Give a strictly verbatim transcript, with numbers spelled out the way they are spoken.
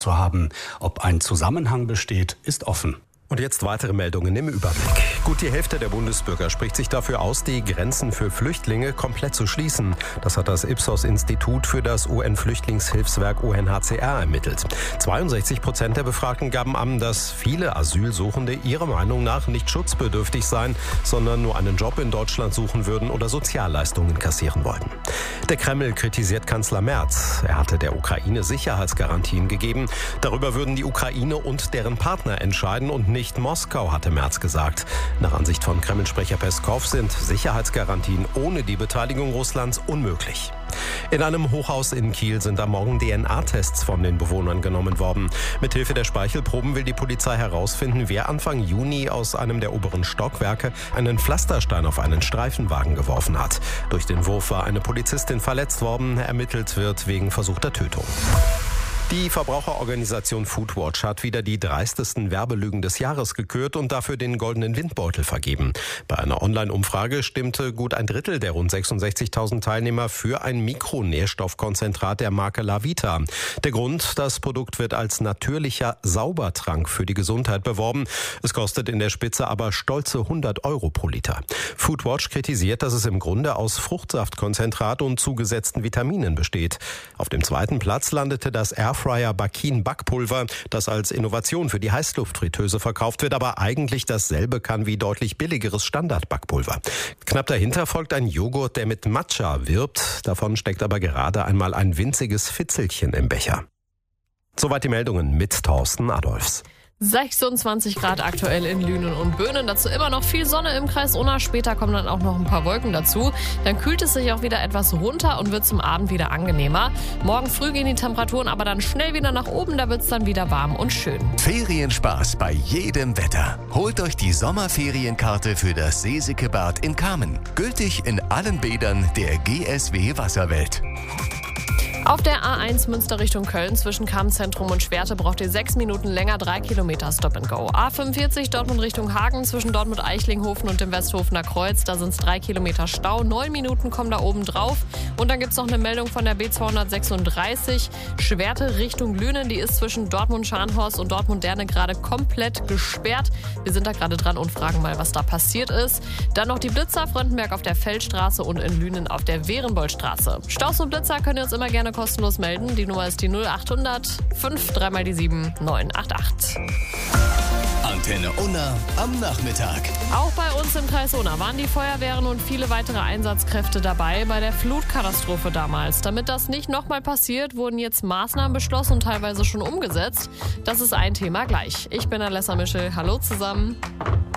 zu haben. Ob ein Zusammenhang besteht, ist offen. Und jetzt weitere Meldungen im Überblick. Gut die Hälfte der Bundesbürger spricht sich dafür aus, die Grenzen für Flüchtlinge komplett zu schließen. Das hat das Ipsos-Institut für das U N-Flüchtlingshilfswerk U N H C R ermittelt. zweiundsechzig Prozent der Befragten gaben an, dass viele Asylsuchende ihrer Meinung nach nicht schutzbedürftig seien, sondern nur einen Job in Deutschland suchen würden oder Sozialleistungen kassieren wollten. Der Kreml kritisiert Kanzler Merz. Er hatte der Ukraine Sicherheitsgarantien gegeben. Darüber würden die Ukraine und deren Partner entscheiden und nicht Nicht Moskau, hatte Merz gesagt. Nach Ansicht von Kreml-Sprecher Peskow sind Sicherheitsgarantien ohne die Beteiligung Russlands unmöglich. In einem Hochhaus in Kiel sind am Morgen D N A-Tests von den Bewohnern genommen worden. Mithilfe der Speichelproben will die Polizei herausfinden, wer Anfang Juni aus einem der oberen Stockwerke einen Pflasterstein auf einen Streifenwagen geworfen hat. Durch den Wurf war eine Polizistin verletzt worden. Ermittelt wird wegen versuchter Tötung. Die Verbraucherorganisation Foodwatch hat wieder die dreistesten Werbelügen des Jahres gekürt und dafür den goldenen Windbeutel vergeben. Bei einer Online-Umfrage stimmte gut ein Drittel der rund sechsundsechzigtausend Teilnehmer für ein Mikronährstoffkonzentrat der Marke Lavita. Der Grund, das Produkt wird als natürlicher Saubertrank für die Gesundheit beworben. Es kostet in der Spitze aber stolze hundert Euro pro Liter. Foodwatch kritisiert, dass es im Grunde aus Fruchtsaftkonzentrat und zugesetzten Vitaminen besteht. Auf dem zweiten Platz landete das Airfryer Bakin Backpulver, das als Innovation für die Heißluftfritteuse verkauft wird, aber eigentlich dasselbe kann wie deutlich billigeres Standardbackpulver. Knapp dahinter folgt ein Joghurt, der mit Matcha wirbt. Davon steckt aber gerade einmal ein winziges Fitzelchen im Becher. Soweit die Meldungen mit Thorsten Adolfs. sechsundzwanzig Grad aktuell in Lünen und Böhnen. Dazu immer noch viel Sonne im Kreis Unna. Später kommen dann auch noch ein paar Wolken dazu. Dann kühlt es sich auch wieder etwas runter und wird zum Abend wieder angenehmer. Morgen früh gehen die Temperaturen aber dann schnell wieder nach oben. Da wird es dann wieder warm und schön. Ferienspaß bei jedem Wetter. Holt euch die Sommerferienkarte für das Seesikebad in Kamen. Gültig in allen Bädern der G S W Wasserwelt. Auf der A eins Münster Richtung Köln zwischen Kammzentrum und Schwerte braucht ihr sechs Minuten länger, drei Kilometer Stop and Go. A fünfundvierzig Dortmund Richtung Hagen zwischen Dortmund-Eichlinghofen und dem Westhofener Kreuz. Da sind es drei Kilometer Stau, neun Minuten kommen da oben drauf. Und dann gibt es noch eine Meldung von der B zweihundertsechsunddreißig Schwerte Richtung Lünen. Die ist zwischen Dortmund-Scharnhorst und Dortmund-Derne gerade komplett gesperrt. Wir sind da gerade dran und fragen mal, was da passiert ist. Dann noch die Blitzer, Fröndenberg auf der Feldstraße und in Lünen auf der Wehrenbollstraße. Staus und Blitzer könnt ihr uns immer gerne kostenlos melden. Die Nummer ist die null achthundert fünf drei mal die sieben neun acht acht. Antenne Unna am Nachmittag. Auch bei uns im Kreis Unna waren die Feuerwehren und viele weitere Einsatzkräfte dabei bei der Flutkatastrophe damals. Damit das nicht nochmal passiert, wurden jetzt Maßnahmen beschlossen und teilweise schon umgesetzt. Das ist ein Thema gleich. Ich bin Alessa Mischel. Hallo zusammen.